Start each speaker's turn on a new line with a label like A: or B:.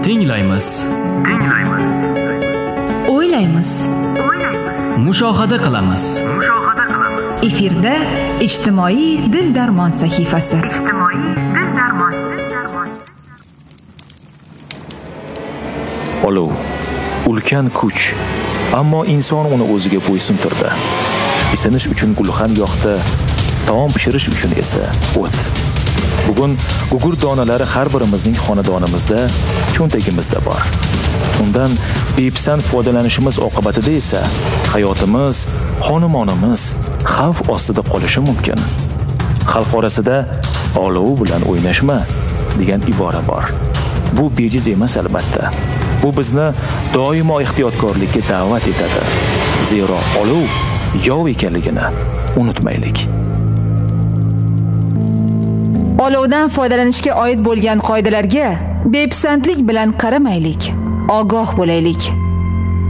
A: Tinglaymiz.
B: O'ylaymiz.
A: Mushohada qilamiz.
B: Efirda ijtimoiy dil darmon sahifasi.
C: Olov, ulkan kuch, ammo inson uni o'ziga bo'ysuntirdi. Isinish uchun gulxan yoqdi, taom pishirish uchun esa o't. Bugun gugurt donalari har birimizning xonadonimizda, cho'ntagimizda bor. Undan bepisand foydalanishimiz oqibatida esa hayotimiz, xonamonimiz xavf ostida qolishi mumkin. Xalq orasida olov bilan o'ynashma degan ibora bor. Bu bejiz emas albatta. Bu bizni doimo ehtiyotkorlikka da'vat etadi. Zero olov yov ekanligini unutmaylik.
B: Olovdan foydalanishga oid bo'lgan qoidalarga bepisandlik bilan qaramaylik. Ogoh bo'laylik.